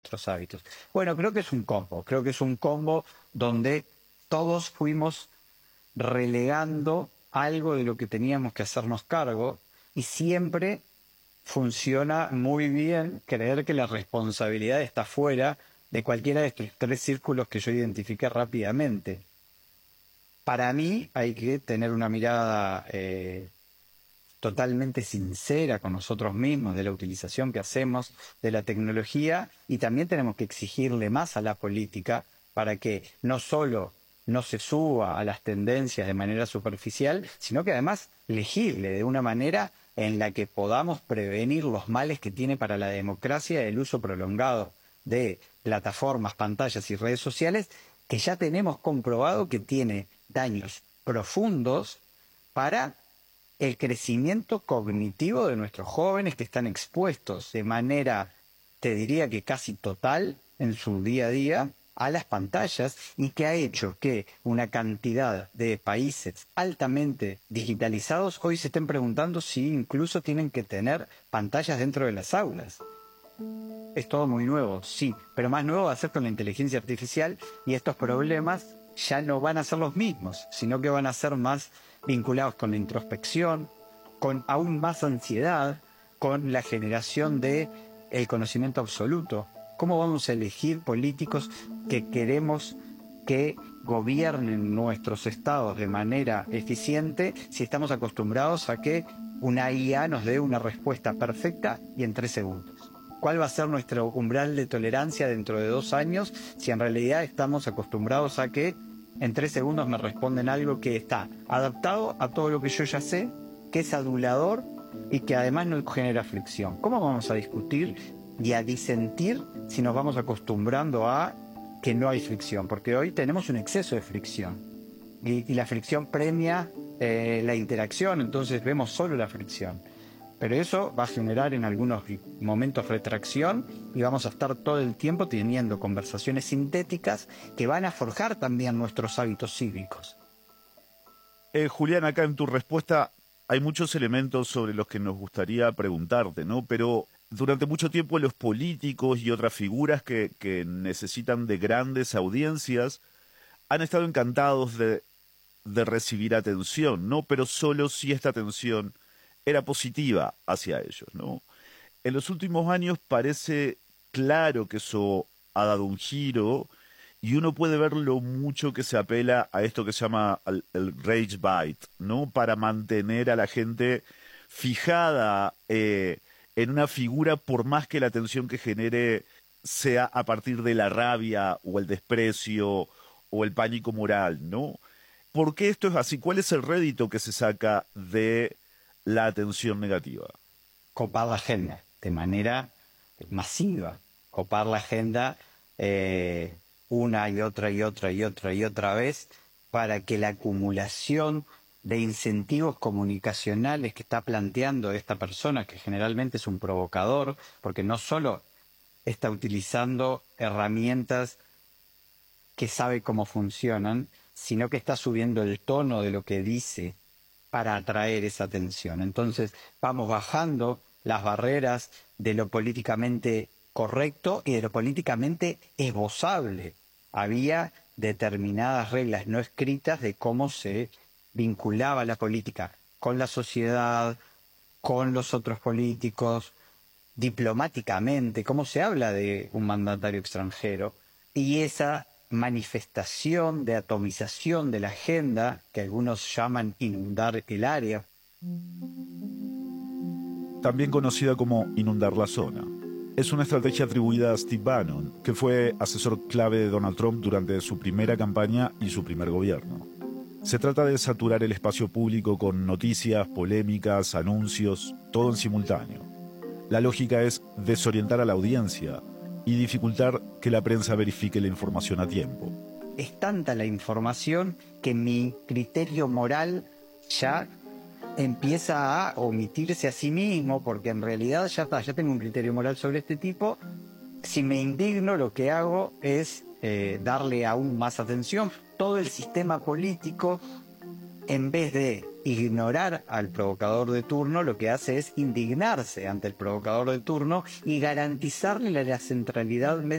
nuestros hábitos. Bueno, creo que es un combo donde todos fuimos relegando algo de lo que teníamos que hacernos cargo y siempre funciona muy bien creer que la responsabilidad está fuera de cualquiera de estos tres círculos que yo identifiqué rápidamente. Para mí hay que tener una mirada totalmente sincera con nosotros mismos de la utilización que hacemos de la tecnología y también tenemos que exigirle más a la política para que no solo no se suba a las tendencias de manera superficial, sino que además legisle de una manera en la que podamos prevenir los males que tiene para la democracia el uso prolongado de plataformas, pantallas y redes sociales, que ya tenemos comprobado que tiene daños profundos para el crecimiento cognitivo de nuestros jóvenes que están expuestos de manera, te diría que casi total en su día a día a las pantallas y que ha hecho que una cantidad de países altamente digitalizados hoy se estén preguntando si incluso tienen que tener pantallas dentro de las aulas. Es todo muy nuevo, sí, pero más nuevo va a ser con la inteligencia artificial y estos problemas ya no van a ser los mismos, sino que van a ser más vinculados con la introspección, con aún más ansiedad, con la generación de el conocimiento absoluto. ¿Cómo vamos a elegir políticos que queremos que gobiernen nuestros estados de manera eficiente si estamos acostumbrados a que una IA nos dé una respuesta perfecta y en 3 segundos? ¿Cuál va a ser nuestro umbral de tolerancia dentro de 2 años si en realidad estamos acostumbrados a que en 3 segundos me responden algo que está adaptado a todo lo que yo ya sé, que es adulador y que además no genera fricción? ¿Cómo vamos a discutir y a disentir si nos vamos acostumbrando a que no hay fricción? Porque hoy tenemos un exceso de fricción y la fricción premia la interacción, entonces vemos solo la fricción. Pero eso va a generar en algunos momentos retracción y vamos a estar todo el tiempo teniendo conversaciones sintéticas que van a forjar también nuestros hábitos cívicos. Julián, acá en tu respuesta hay muchos elementos sobre los que nos gustaría preguntarte, ¿no? Pero durante mucho tiempo los políticos y otras figuras que necesitan de grandes audiencias han estado encantados de recibir atención, ¿no? Pero solo si esta atención era positiva hacia ellos, ¿no? En los últimos años parece claro que eso ha dado un giro y uno puede ver lo mucho que se apela a esto que se llama el rage bite, ¿no? Para mantener a la gente fijada en una figura por más que la atención que genere sea a partir de la rabia o el desprecio o el pánico moral, ¿no? ¿Por qué esto es así? ¿Cuál es el rédito que se saca de la atención negativa? Copar la agenda de manera masiva, copar la agenda una y otra y otra y otra y otra vez para que la acumulación de incentivos comunicacionales que está planteando esta persona, que generalmente es un provocador, porque no solo está utilizando herramientas que sabe cómo funcionan, sino que está subiendo el tono de lo que dice para atraer esa atención. Entonces vamos bajando las barreras de lo políticamente correcto y de lo políticamente esbozable. Había determinadas reglas no escritas de cómo se vinculaba la política con la sociedad, con los otros políticos, diplomáticamente, cómo se habla de un mandatario extranjero. Y esa manifestación de atomización de la agenda, que algunos llaman inundar el área, también conocida como inundar la zona, es una estrategia atribuida a Steve Bannon, que fue asesor clave de Donald Trump durante su primera campaña y su primer gobierno. Se trata de saturar el espacio público con noticias, polémicas, anuncios, todo en simultáneo. La lógica es desorientar a la audiencia y dificultar que la prensa verifique la información a tiempo. Es tanta la información que mi criterio moral ya empieza a omitirse a sí mismo, porque en realidad ya tengo un criterio moral sobre este tipo. Si me indigno, lo que hago es darle aún más atención. Todo el sistema político, en vez de ignorar al provocador de turno, lo que hace es indignarse ante el provocador de turno y garantizarle la centralidad